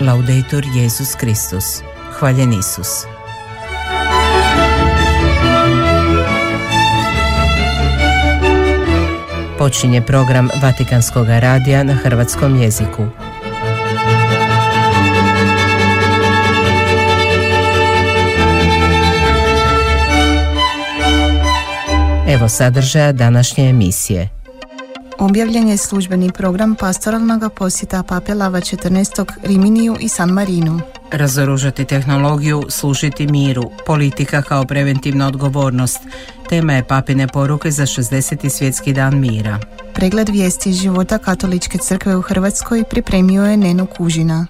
Laudetur Jesus Kristus. Hvaljen Isus. Počinje program Vatikanskog radija na hrvatskom jeziku. Evo sadržaja današnje emisije. Objavljen je službeni program pastoralnog posjeta Pape Lava XIV. Riminiju i San Marinu. Razoružati tehnologiju, služiti miru, politika kao preventivna odgovornost. Tema je papine poruke za 60. svjetski dan mira. Pregled vijesti iz života Katoličke crkve u Hrvatskoj pripremio je Neno Kužina.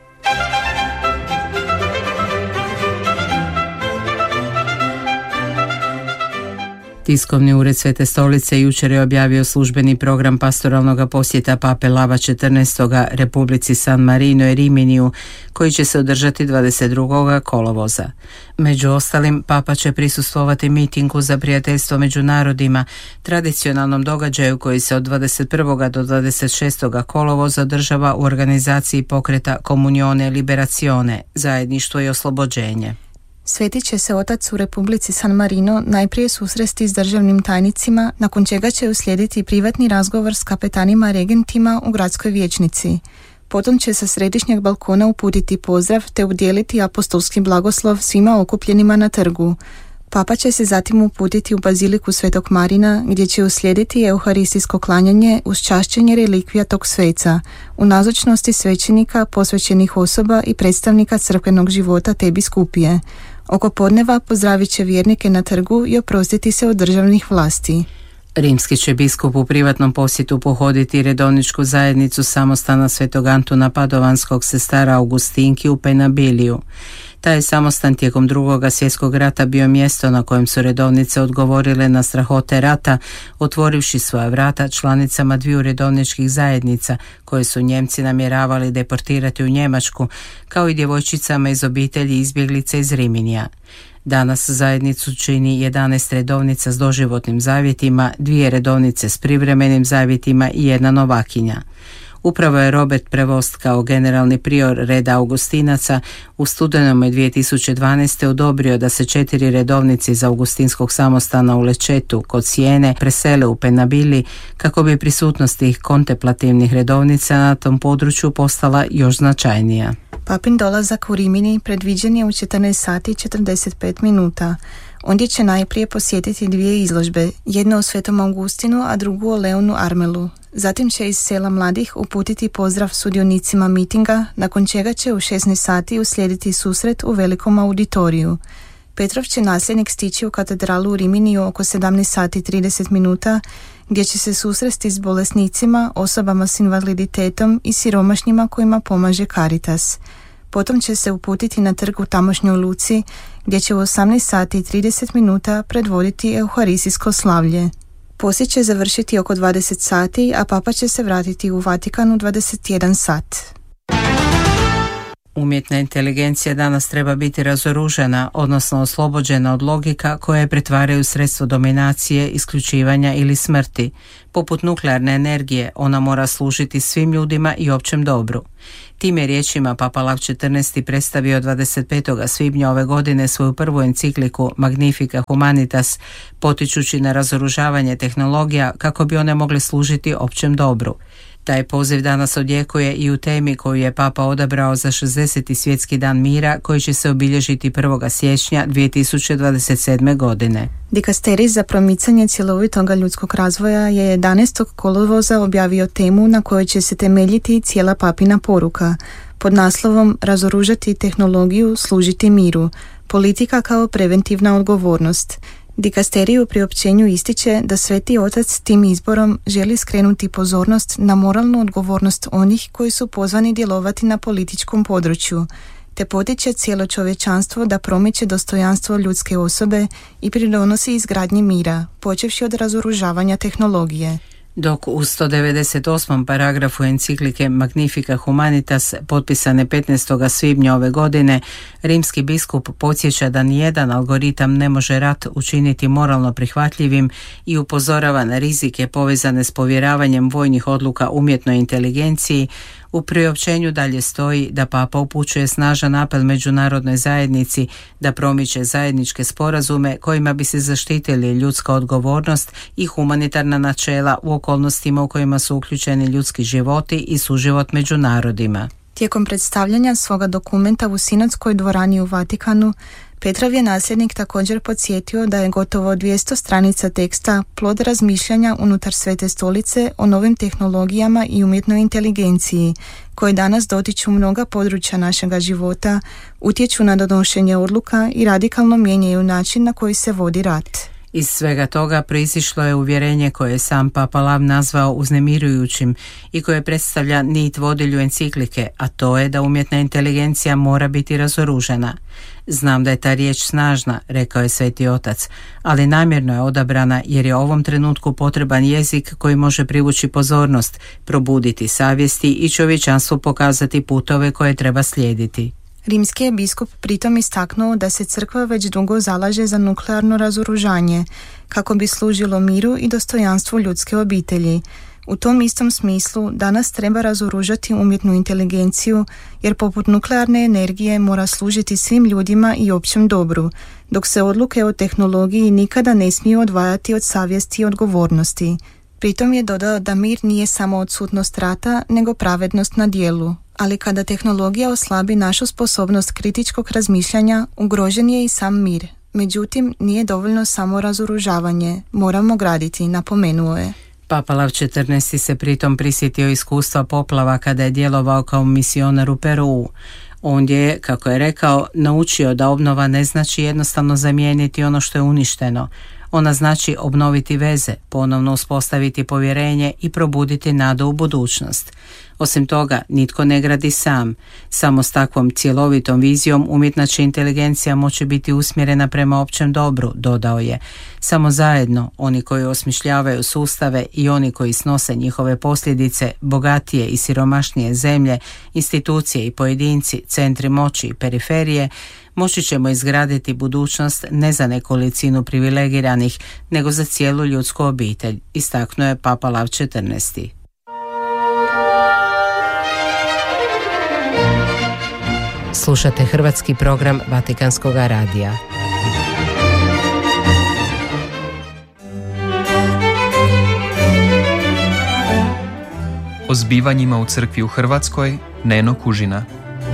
Tiskovni ured Svete stolice jučer je objavio službeni program pastoralnog posjeta Pape Lava XIV. Republici San Marino i Riminiju, koji će se održati 22. kolovoza. Među ostalim, Papa će prisustvovati mitingu za prijateljstvo među narodima, tradicionalnom događaju koji se od 21. do 26. kolovoza održava u organizaciji pokreta Comunione Liberazione, zajedništvo i oslobođenje. Sveti će se otac u Republici San Marino najprije susresti s državnim tajnicima, nakon čega će uslijediti privatni razgovor s kapetanima regentima u gradskoj vijećnici. Potom će sa središnjeg balkona uputiti pozdrav te udijeliti apostolski blagoslov svima okupljenima na trgu. Papa će se zatim uputiti u baziliku Svetog Marina, gdje će uslijediti euharistijsko klanjanje uz čašćenje relikvija tog sveca, u nazočnosti svećenika, posvećenih osoba i predstavnika crkvenog života te biskupije. Oko podneva pozdravit će vjernike na trgu i oprostiti se od državnih vlasti. Rimski će biskup u privatnom posjetu pohoditi redovničku zajednicu samostana Svetog Antuna Padovanskog sestara Augustinki u Penabiliju. Taj je samostan tijekom II. Svjetskog rata bio mjesto na kojem su redovnice odgovorile na strahote rata, otvorivši svoja vrata članicama dviju redovničkih zajednica koje su Njemci namjeravali deportirati u Njemačku, kao i djevojčicama iz obitelji izbjeglica iz Riminija. Danas zajednicu čini 11 redovnica s doživotnim zavjetima, 2 redovnice s privremenim zavjetima i 1 novakinja. Upravo je Robert Prevost kao generalni prior reda Augustinaca u studenome 2012. odobrio da se 4 redovnice iz Augustinskog samostana u Lečetu kod Sijene presele u Penabili kako bi prisutnost tih kontemplativnih redovnica na tom području postala još značajnija. Papin dolazak u Rimini predviđen je u 14 sati i 45 minuta. Ondje će najprije posjetiti 2 izložbe, jednu o Svetom Augustinu, a drugu o Leonu Armelu. Zatim će iz sela mladih uputiti pozdrav sudionicima mitinga, nakon čega će u 16 sati uslijediti susret u velikom auditoriju. Petrov će nasljednik stići u katedralu u Riminiju oko 17 sati i 30 minuta, gdje će se susresti s bolesnicima, osobama s invaliditetom i siromašnjima kojima pomaže Caritas. Potom će se uputiti na trg u tamošnjoj luci, gdje će u 18 sati i 30 minuta predvoditi euharistijsko slavlje. Posjet će završiti oko 20 sati, a Papa će se vratiti u Vatikan u 21 sat. Umjetna inteligencija danas treba biti razoružana, odnosno oslobođena od logika koje pretvaraju sredstvo dominacije, isključivanja ili smrti. Poput nuklearne energije, ona mora služiti svim ljudima i općem dobru. Tim je riječima Papa Lav XIV. Predstavio 25. svibnja ove godine svoju prvu encikliku Magnifica Humanitas, potičući na razoružavanje tehnologija kako bi one mogle služiti općem dobru. Taj poziv danas odjekuje i u temi koju je Papa odabrao za 60. svjetski dan mira, koji će se obilježiti 1. siječnja 2027. godine. Dikasterij za promicanje cjelovitog ljudskog razvoja je 11. kolovoza objavio temu na kojoj će se temeljiti cijela papina poruka, pod naslovom Razoružati tehnologiju, služiti miru, politika kao preventivna odgovornost. Dikasterij u priopćenju ističe da Sveti Otac tim izborom želi skrenuti pozornost na moralnu odgovornost onih koji su pozvani djelovati na političkom području, te potiče cijelo čovječanstvo da promiče dostojanstvo ljudske osobe i pridonosi izgradnji mira, počevši od razoružavanja tehnologije. Dok u 198. paragrafu enciklike Magnifica Humanitas, potpisane 15. svibnja ove godine, rimski biskup podsjeća da nijedan algoritam ne može rat učiniti moralno prihvatljivim i upozorava na rizike povezane s povjeravanjem vojnih odluka umjetnoj inteligenciji. U priopćenju dalje stoji da Papa upućuje snažan apel međunarodnoj zajednici da promiče zajedničke sporazume kojima bi se zaštitili ljudska odgovornost i humanitarna načela u okolnostima u kojima su uključeni ljudski životi i suživot među narodima. Tijekom predstavljanja svoga dokumenta u Sinodskoj dvorani u Vatikanu, Petrov je nasljednik također podsjetio da je gotovo 200 stranica teksta plod razmišljanja unutar Svete stolice o novim tehnologijama i umjetnoj inteligenciji, koje danas dotiču mnoga područja našega života, utječu na donošenje odluka i radikalno mijenjaju način na koji se vodi rat. Iz svega toga proizišlo je uvjerenje koje je sam Papa Lav nazvao uznemirujućim i koje predstavlja nit vodilju enciklike, a to je da umjetna inteligencija mora biti razoružana. Znam da je ta riječ snažna, rekao je Sveti Otac, ali namjerno je odabrana jer je u ovom trenutku potreban jezik koji može privući pozornost, probuditi savjesti i čovječanstvu pokazati putove koje treba slijediti. Rimski je biskup pritom istaknuo da se crkva već dugo zalaže za nuklearno razoružanje, kako bi služilo miru i dostojanstvu ljudske obitelji. U tom istom smislu danas treba razoružati umjetnu inteligenciju, jer poput nuklearne energije mora služiti svim ljudima i općem dobru, dok se odluke o tehnologiji nikada ne smiju odvajati od savjesti i odgovornosti. Pritom je dodao da mir nije samo odsutnost rata, nego pravednost na djelu. Ali kada tehnologija oslabi našu sposobnost kritičkog razmišljanja, ugrožen je i sam mir. Međutim, nije dovoljno samo razoružavanje, moramo graditi, napomenuo je. Papa Lav XIV se pritom prisjetio iskustva poplava kada je djelovao kao misionar u Peruu. Ondje je, kako je rekao, naučio da obnova ne znači jednostavno zamijeniti ono što je uništeno. Ona znači obnoviti veze, ponovno uspostaviti povjerenje i probuditi nadu u budućnost. Osim toga, nitko ne gradi sam. Samo s takvom cjelovitom vizijom umjetna će inteligencija moći biti usmjerena prema općem dobru, dodao je. Samo zajedno, oni koji osmišljavaju sustave i oni koji snose njihove posljedice, bogatije i siromašnije zemlje, institucije i pojedinci, centri moći i periferije, moći ćemo izgraditi budućnost ne za nekolicinu privilegiranih, nego za cijelu ljudsku obitelj, istaknuo je Papa Lav XIV. Slušate hrvatski program Vatikanskog radija. O zbivanjima u crkvi u Hrvatskoj Neno Kužina.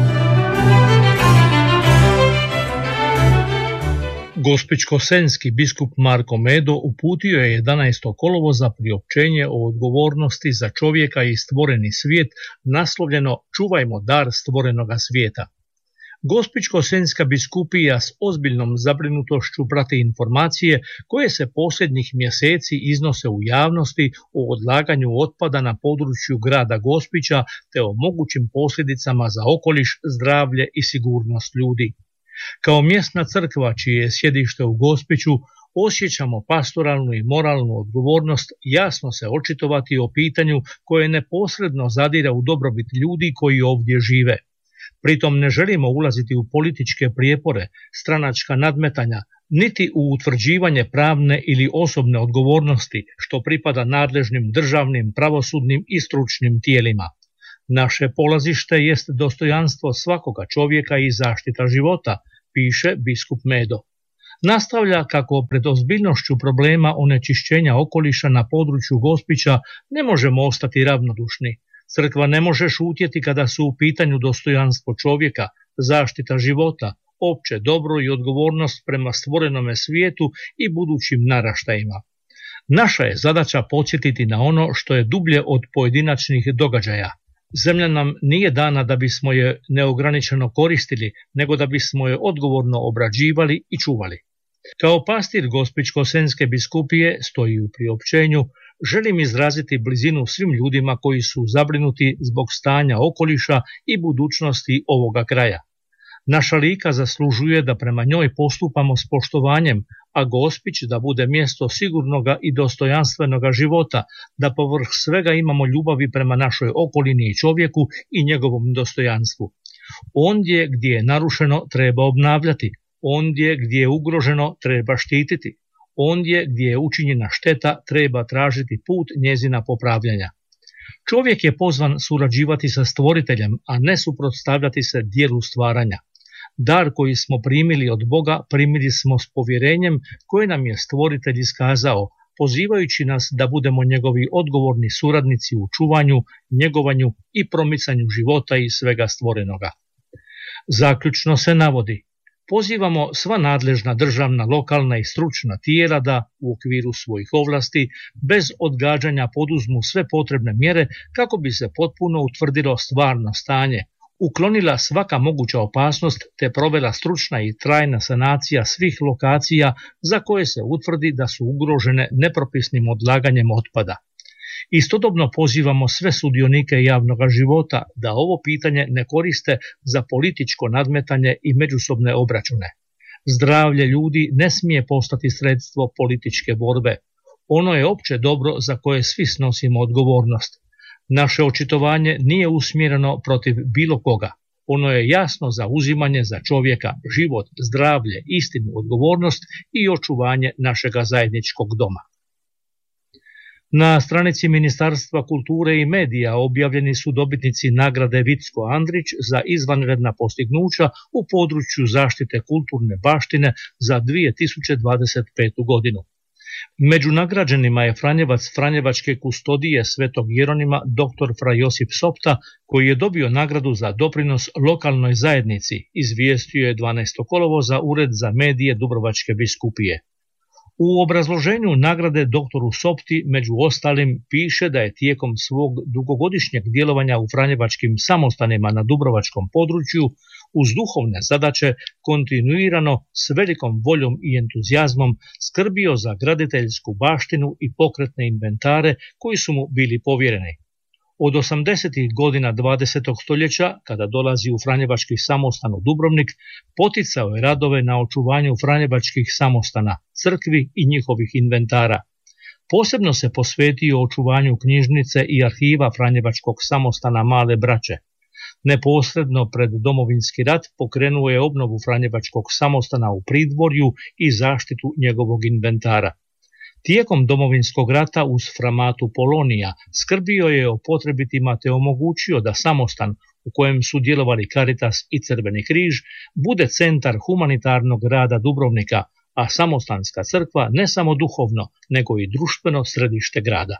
Gospićko-senjski biskup Marko Medo uputio je 11. kolovoza priopćenje o odgovornosti za čovjeka i stvoreni svijet, naslovljeno Čuvajmo dar stvorenoga svijeta. Gospićko-senjska biskupija s ozbiljnom zabrinutošću prati informacije koje se posljednjih mjeseci iznose u javnosti o odlaganju otpada na području grada Gospića te o mogućim posljedicama za okoliš, zdravlje i sigurnost ljudi. Kao mjesna crkva čije je sjedište u Gospiću, osjećamo pastoralnu i moralnu odgovornost jasno se očitovati o pitanju koje neposredno zadire u dobrobit ljudi koji ovdje žive. Pritom ne želimo ulaziti u političke prijepore, stranačka nadmetanja, niti u utvrđivanje pravne ili osobne odgovornosti, što pripada nadležnim državnim, pravosudnim i stručnim tijelima. Naše polazište jest dostojanstvo svakoga čovjeka i zaštita života, piše biskup Medo. Nastavlja kako pred ozbiljnošću problema onečišćenja okoliša na području Gospića ne možemo ostati ravnodušni. Crkva ne može šutjeti kada su u pitanju dostojanstvo čovjeka, zaštita života, opće dobro i odgovornost prema stvorenome svijetu i budućim naraštajima. Naša je zadaća podsjetiti na ono što je dublje od pojedinačnih događaja. Zemlja nam nije dana da bismo je neograničeno koristili, nego da bismo je odgovorno obrađivali i čuvali. Kao pastir Gospićko-senjske biskupije, stoji u priopćenju, želim izraziti blizinu svim ljudima koji su zabrinuti zbog stanja okoliša i budućnosti ovoga kraja. Naša Lika zaslužuje da prema njoj postupamo s poštovanjem, a Gospić da bude mjesto sigurnoga i dostojanstvenoga života, da povrh svega imamo ljubavi prema našoj okolini i čovjeku i njegovom dostojanstvu. Ondje gdje je narušeno treba obnavljati, ondje gdje je ugroženo treba štititi, ondje gdje je učinjena šteta treba tražiti put njezina popravljanja. Čovjek je pozvan surađivati sa stvoriteljem, a ne suprotstavljati se dijelu stvaranja. Dar koji smo primili od Boga primili smo s povjerenjem koje nam je stvoritelj iskazao, pozivajući nas da budemo njegovi odgovorni suradnici u čuvanju, njegovanju i promicanju života i svega stvorenoga. Zaključno se navodi: pozivamo sva nadležna državna, lokalna i stručna tijela da u okviru svojih ovlasti bez odgađanja poduzmu sve potrebne mjere kako bi se potpuno utvrdilo stvarno stanje, uklonila svaka moguća opasnost te provela stručna i trajna sanacija svih lokacija za koje se utvrdi da su ugrožene nepropisnim odlaganjem otpada. Istodobno pozivamo sve sudionike javnog života da ovo pitanje ne koriste za političko nadmetanje i međusobne obračune. Zdravlje ljudi ne smije postati sredstvo političke borbe. Ono je opće dobro za koje svi snosimo odgovornost. Naše očitovanje nije usmjereno protiv bilo koga. Ono je jasno zauzimanje za čovjeka, život, zdravlje, istinu, odgovornost i očuvanje našega zajedničkog doma. Na stranici Ministarstva kulture i medija objavljeni su dobitnici nagrade Vicko Andrić za izvanredna postignuća u području zaštite kulturne baštine za 2025. godinu. Među nagrađenima je Franjevac Franjevačke kustodije Svetog Jeronima dr. fra Josip Sopta, koji je dobio nagradu za doprinos lokalnoj zajednici, izvijestio je 12. kolovoza Ured za medije Dubrovačke biskupije. U obrazloženju nagrade doktoru Sopti među ostalim piše da je tijekom svog dugogodišnjeg djelovanja u Franjevačkim samostanima na Dubrovačkom području uz duhovne zadaće kontinuirano s velikom voljom i entuzijazmom skrbio za graditeljsku baštinu i pokretne inventare koji su mu bili povjereni. Od 80. godina 20. stoljeća, kada dolazi u Franjevački samostan u Dubrovnik, poticao je radove na očuvanju Franjevačkih samostana, crkvi i njihovih inventara. Posebno se posvetio očuvanju knjižnice i arhiva Franjevačkog samostana Male Braće. Neposredno pred Domovinski rat pokrenuo je obnovu Franjevačkog samostana u Pridvorju i zaštitu njegovog inventara. Tijekom Domovinskog rata uz Framatu Polonija skrbio je o potrebitima te omogućio da samostan u kojem su djelovali Caritas i Crveni križ bude centar humanitarnog rada Dubrovnika, a samostanska crkva ne samo duhovno, nego i društveno središte grada.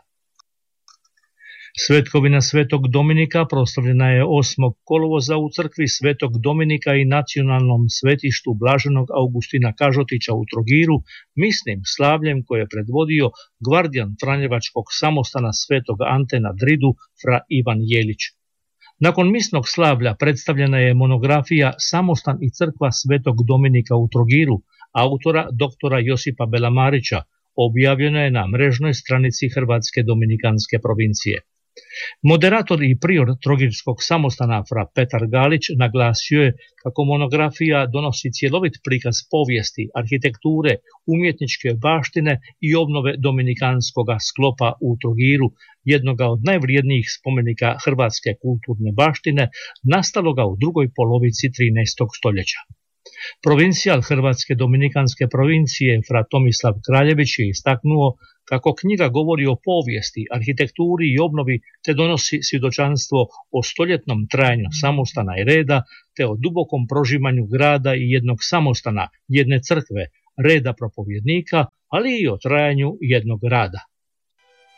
Svetkovina Svetog Dominika proslavljena je 8. kolovoza u crkvi Svetog Dominika i nacionalnom svetištu Blaženog Augustina Kažotića u Trogiru, misnim slavljem koje je predvodio gvardijan Franjevačkog samostana Svetog Ante na Dridu fra Ivan Jelić. Nakon misnog slavlja predstavljena je monografija Samostan i crkva Svetog Dominika u Trogiru, autora doktora Josipa Belamarića, objavljena je na mrežnoj stranici Hrvatske dominikanske provincije. Moderator i prior Trogirskog samostana fra Petar Galić naglasio je kako monografija donosi cjelovit prikaz povijesti, arhitekture, umjetničke baštine i obnove dominikanskoga sklopa u Trogiru, jednoga od najvrijednijih spomenika hrvatske kulturne baštine, nastaloga u drugoj polovici 13. stoljeća. Provincijal Hrvatske dominikanske provincije fra Tomislav Kraljević je istaknuo kako knjiga govori o povijesti, arhitekturi i obnovi te donosi svjedočanstvo o stoljetnom trajanju samostana i reda te o dubokom prožimanju grada i jednog samostana, jedne crkve, reda propovjednika, ali i o trajanju jednog rada.